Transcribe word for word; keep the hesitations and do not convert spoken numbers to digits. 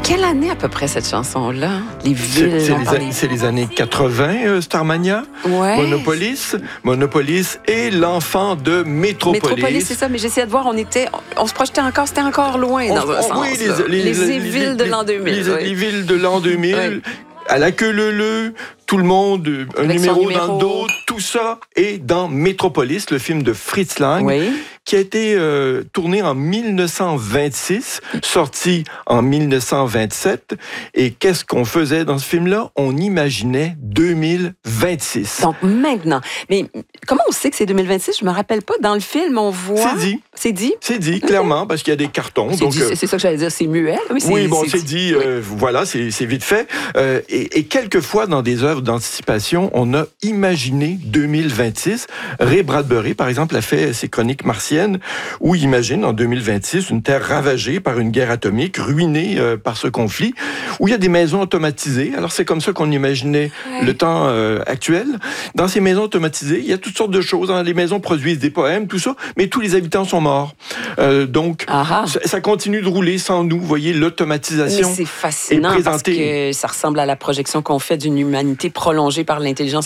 quelle année à peu près cette chanson-là? Les villes, C'est, c'est, on les, parle a- des- c'est les années quatre-vingts, euh, Starmania. Ouais. Monopolis. Monopolis et l'enfant de Métropolis. Métropolis, c'est ça, mais j'essayais de voir, on était, on, on se projetait encore, c'était encore loin On- dans un on- sens. oui, là. les, les, les villes de l'an deux mille. Les, oui. les villes de l'an deux mille. Oui. À la queue leu-leu, tout le monde, euh, un Avec son numéro, numéro. dans le dos, tout ça est dans Métropolis, le film de Fritz Lang, Oui. qui a été euh, tourné en dix-neuf cent vingt-six, sorti en dix-neuf cent vingt-sept. Et qu'est-ce qu'on faisait dans ce film-là? On imaginait deux mille vingt-six. Donc maintenant, mais comment on sait que c'est deux mille vingt-six? Je me rappelle pas. Dans le film, on voit. C'est dit. C'est dit? C'est dit, clairement, parce qu'il y a des cartons. C'est, donc, dit, euh, c'est, c'est ça que j'allais dire, c'est muet. Oui, c'est, Oui, bon, c'est c'est dit, euh, voilà, c'est, c'est vite fait. Euh, et, et quelquefois, dans des œuvres d'anticipation, on a imaginé deux mille vingt-six. Ray Bradbury, par exemple, a fait ses chroniques martiennes, où il imagine en deux mille vingt-six une terre ravagée par une guerre atomique, ruinée euh, par ce conflit, où il y a des maisons automatisées. Alors, c'est comme ça qu'on imaginait Ouais. le temps euh, actuel. Dans ces maisons automatisées, il y a toutes sortes de choses. Hein. Les maisons produisent des poèmes, tout ça, mais tous les habitants sont morts. Euh, donc, Ah ah. ça, ça continue de rouler sans nous. Vous voyez, Mais l'automatisation c'est fascinant est parce présentée. que ça ressemble à la projection qu'on fait d'une humanité prolongée par l'intelligence